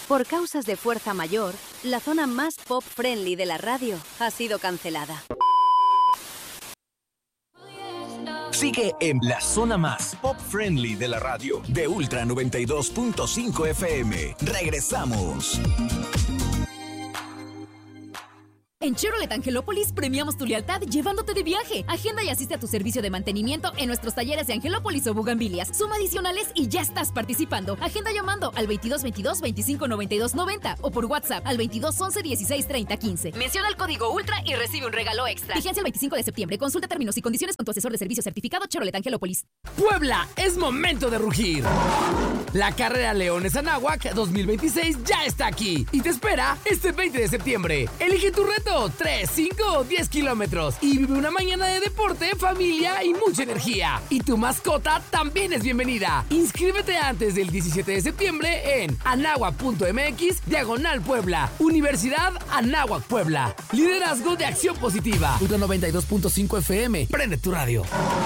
Por causas de fuerza mayor, la zona más pop-friendly de la radio ha sido cancelada. Sigue en la zona más pop-friendly de la radio de Ultra 92.5 FM. Regresamos. En Chevrolet Angelópolis premiamos tu lealtad llevándote de viaje. Agenda y asiste a tu servicio de mantenimiento en nuestros talleres de Angelópolis o Bugambilias. Suma adicionales y ya estás participando. Agenda llamando al 2222 25 92 90 o por WhatsApp al 2211 16 30 15. Menciona el código ULTRA y recibe un regalo extra. Vigencia el 25 de septiembre. Consulta términos y condiciones con tu asesor de servicio certificado Chevrolet Angelópolis. Puebla, es momento de rugir. La carrera Leones Anáhuac 2026 ya está aquí y te espera este 20 de septiembre. Elige tu reto, 3, 5 o 10 kilómetros y vive una mañana de deporte, familia y mucha energía. Y tu mascota también es bienvenida. Inscríbete antes del 17 de septiembre en anáhuac.mx/Puebla. Universidad Anáhuac Puebla. Liderazgo de acción positiva. 92.5 FM. Prende tu radio.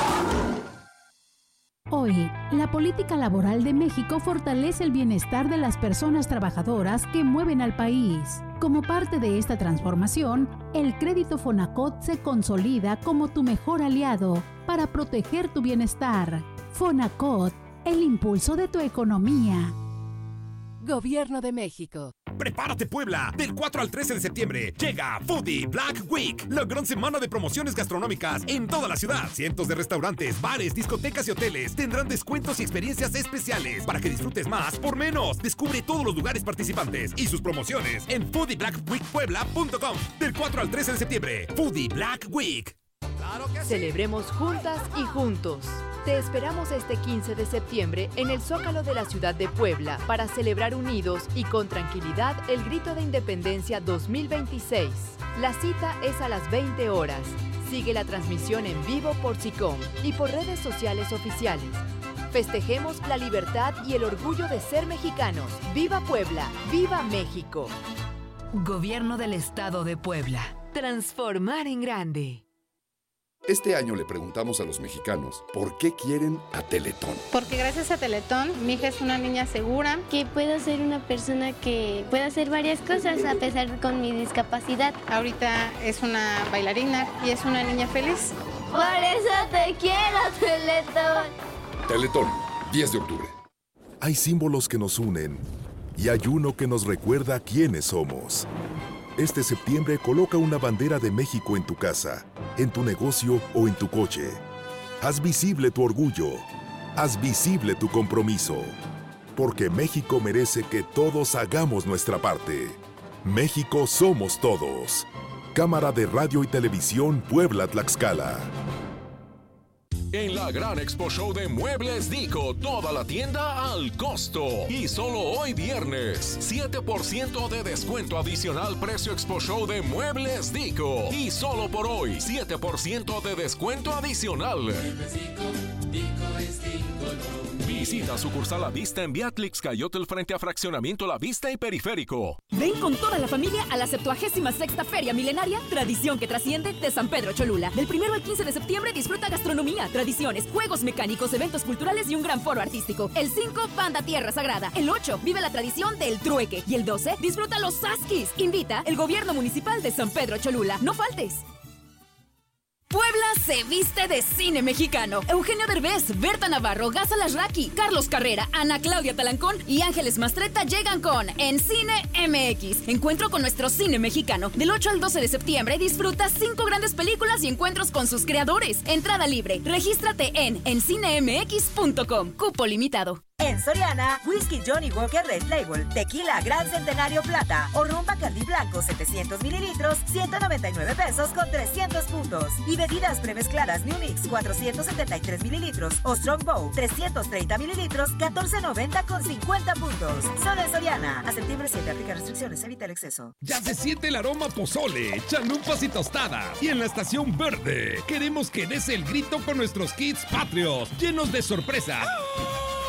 Hoy, la política laboral de México fortalece el bienestar de las personas trabajadoras que mueven al país. Como parte de esta transformación, el crédito Fonacot se consolida como tu mejor aliado para proteger tu bienestar. Fonacot, el impulso de tu economía. Gobierno de México. ¡Prepárate, Puebla! Del 4 al 13 de septiembre llega Foodie Black Week, la gran semana de promociones gastronómicas en toda la ciudad. Cientos de restaurantes, bares, discotecas y hoteles tendrán descuentos y experiencias especiales para que disfrutes más por menos. Descubre todos los lugares participantes y sus promociones en foodieblackweekpuebla.com. Del 4 al 13 de septiembre, Foodie Black Week. Celebremos juntas y juntos. Te esperamos este 15 de septiembre en el Zócalo de la ciudad de Puebla para celebrar unidos y con tranquilidad el Grito de Independencia 2026. La cita es a las 20 horas. Sigue la transmisión en vivo por SICOM y por redes sociales oficiales. Festejemos la libertad y el orgullo de ser mexicanos. ¡Viva Puebla! ¡Viva México! Gobierno del Estado de Puebla. Transformar en grande. Este año le preguntamos a los mexicanos por qué quieren a Teletón. Porque gracias a Teletón, mi hija es una niña segura. Que puedo ser una persona que pueda hacer varias cosas a pesar con mi discapacidad. Ahorita es una bailarina y es una niña feliz. Por eso te quiero, Teletón. Teletón, 10 de octubre. Hay símbolos que nos unen y hay uno que nos recuerda quiénes somos. Este septiembre coloca una bandera de México en tu casa, en tu negocio o en tu coche. Haz visible tu orgullo. Haz visible tu compromiso. Porque México merece que todos hagamos nuestra parte. México somos todos. Cámara de Radio y Televisión Puebla-Tlaxcala. En la gran Expo Show de Muebles Dico, toda la tienda al costo. Y solo hoy viernes, 7% de descuento adicional precio Expo Show de Muebles Dico. Y solo por hoy, 7% de descuento adicional. Muebles Dico, Dico es Dico. Visita sucursal La Vista en Beatrix Cayotel frente a Fraccionamiento La Vista y Periférico. Ven con toda la familia a la 76ª Feria Milenaria Tradición que Trasciende de San Pedro Cholula. Del 1 al 15 de septiembre disfruta gastronomía, tradiciones, juegos mecánicos, eventos culturales y un gran foro artístico. El 5, Banda Tierra Sagrada. El 8, vive la tradición del trueque. Y el 12, disfruta los Saskis. Invita el Gobierno Municipal de San Pedro Cholula. No faltes. Puebla se viste de cine mexicano. Eugenio Derbez, Berta Navarro, Gaza Lasraki, Carlos Carrera, Ana Claudia Talancón y Ángeles Mastretta llegan con En Cine MX. Encuentro con nuestro cine mexicano. Del 8 al 12 de septiembre disfruta 5 grandes películas y encuentros con sus creadores. Entrada libre. Regístrate en encinemx.com. Cupo limitado. En Soriana, Whisky Johnny Walker Red Label, Tequila Gran Centenario Plata o Rum Bacardí Blanco 700 mililitros, 199 pesos con 300 puntos. Y bebidas premezcladas New Mix 473 mililitros o Strongbow 330 mililitros, 14.90 con 50 puntos. Solo en Soriana. A septiembre 7, aplica restricciones, evita el exceso. Ya se siente el aroma pozole, chalupas y tostadas. Y en la Estación Verde, queremos que des el grito con nuestros kits patrios, llenos de sorpresas.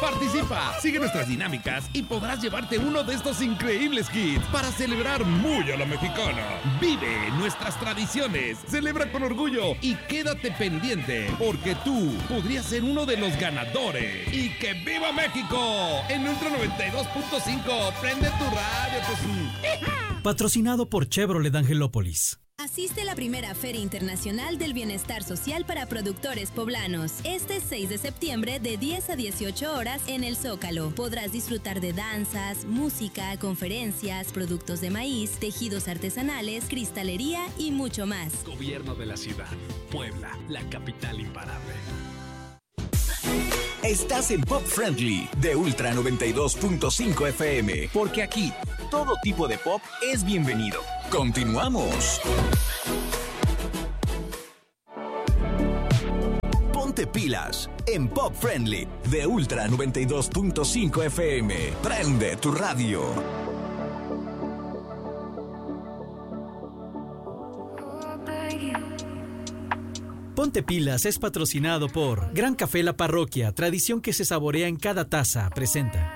Participa, sigue nuestras dinámicas y podrás llevarte uno de estos increíbles kits para celebrar muy a la mexicana. Vive nuestras tradiciones, celebra con orgullo y quédate pendiente porque tú podrías ser uno de los ganadores. ¡Y que viva México! En Ultra 92.5, prende tu radio, pues. Patrocinado por Chevrolet Angelópolis. Asiste a la primera Feria Internacional del Bienestar Social para Productores Poblanos. Este 6 de septiembre de 10 a 18 horas en el Zócalo. Podrás disfrutar de danzas, música, conferencias, productos de maíz, tejidos artesanales, cristalería y mucho más. Gobierno de la ciudad. Puebla, la capital imparable. Estás en Pop Friendly de Ultra 92.5 FM, porque aquí todo tipo de pop es bienvenido. Continuamos. Ponte pilas en Pop Friendly de Ultra 92.5 FM. Prende tu radio. Ponte Pilas es patrocinado por Gran Café La Parroquia, tradición que se saborea en cada taza. Presenta.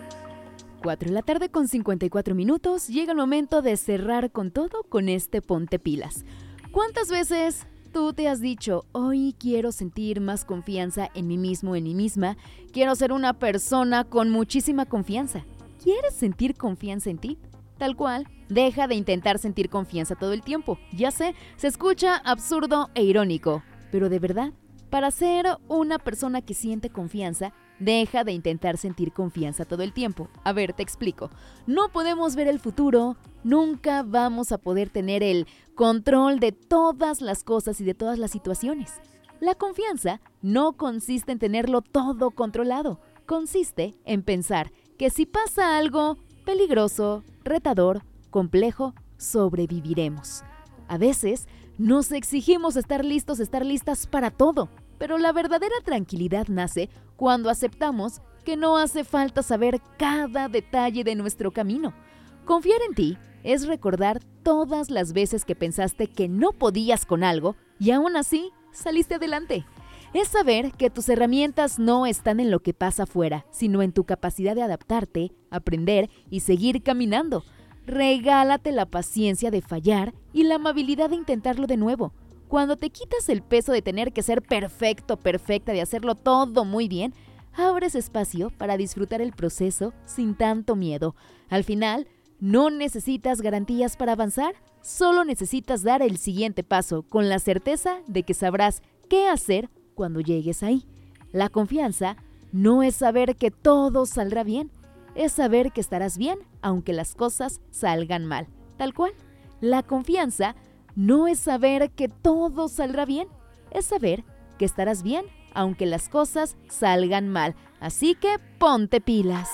4:54 p.m. Llega el momento de cerrar con todo con este Ponte Pilas. ¿Cuántas veces tú te has dicho, hoy quiero sentir más confianza en mí mismo, en mí misma? Quiero ser una persona con muchísima confianza. ¿Quieres sentir confianza en ti? Tal cual, deja de intentar sentir confianza todo el tiempo. Ya sé, se escucha absurdo e irónico, pero de verdad, para ser una persona que siente confianza, deja de intentar sentir confianza todo el tiempo. A ver, te explico. No podemos ver el futuro, nunca vamos a poder tener el control de todas las cosas y de todas las situaciones. La confianza no consiste en tenerlo todo controlado, consiste en pensar que si pasa algo peligroso, retador, complejo, sobreviviremos. A veces nos exigimos estar listos, estar listas para todo, pero la verdadera tranquilidad nace cuando aceptamos que no hace falta saber cada detalle de nuestro camino. Confiar en ti es recordar todas las veces que pensaste que no podías con algo y aún así saliste adelante. Es saber que tus herramientas no están en lo que pasa afuera, sino en tu capacidad de adaptarte, aprender y seguir caminando. Regálate la paciencia de fallar y la amabilidad de intentarlo de nuevo. Cuando te quitas el peso de tener que ser perfecto, perfecta, de hacerlo todo muy bien, abres espacio para disfrutar el proceso sin tanto miedo. Al final, no necesitas garantías para avanzar, solo necesitas dar el siguiente paso con la certeza de que sabrás qué hacer cuando llegues ahí. La confianza no es saber que todo saldrá bien, es saber que estarás bien aunque las cosas salgan mal. Tal cual. La confianza no es saber que todo saldrá bien, es saber que estarás bien aunque las cosas salgan mal. Así que ponte pilas.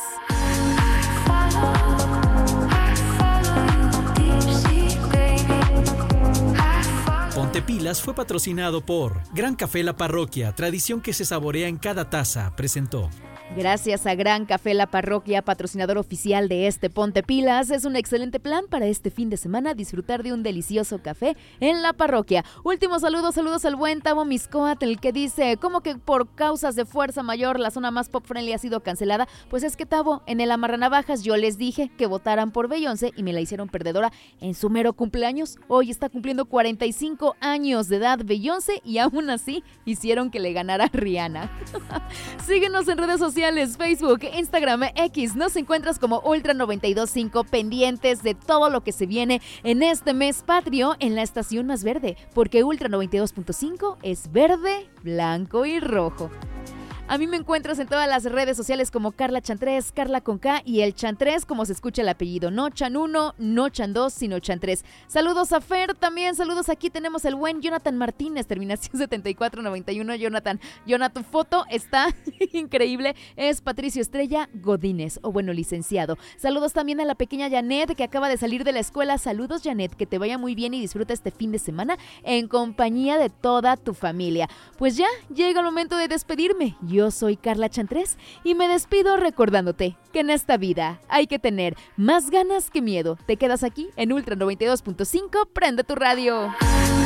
Ponte Pilas fue patrocinado por Gran Café La Parroquia, tradición que se saborea en cada taza. Presentó. Gracias a Gran Café La Parroquia, patrocinador oficial de este Ponte Pilas. Es un excelente plan para este fin de semana disfrutar de un delicioso café en La Parroquia. Últimos saludos al buen Tavo Miscoat, el que dice, ¿cómo que por causas de fuerza mayor la zona más pop friendly ha sido cancelada? Pues es que, Tavo, en el Amarranavajas yo les dije que votaran por Beyoncé y me la hicieron perdedora en su mero cumpleaños. Hoy está cumpliendo 45 años de edad Beyoncé y aún así hicieron que le ganara Rihanna. Síguenos en redes sociales, Facebook, Instagram, X. Nos encuentras como Ultra 92.5, pendientes de todo lo que se viene en este mes patrio en la estación más verde, porque Ultra 92.5 es verde, blanco y rojo. A mí me encuentras en todas las redes sociales como Carla Chantrés, Carla con K y el Chantrés, como se escucha el apellido. No Chan 1, no Chan 2, sino Chantrés. Saludos a Fer también, saludos. Aquí tenemos el buen Jonathan Martínez, terminación 7491. Jonathan, tu foto está increíble. Es Patricio Estrella Godínez, o bueno, licenciado. Saludos también a la pequeña Janet, que acaba de salir de la escuela. Saludos, Janet, que te vaya muy bien y disfruta este fin de semana en compañía de toda tu familia. Pues ya llega el momento de despedirme. Yo soy Carla Chantrés y me despido recordándote que en esta vida hay que tener más ganas que miedo. Te quedas aquí en Ultra 92.5, prende tu radio.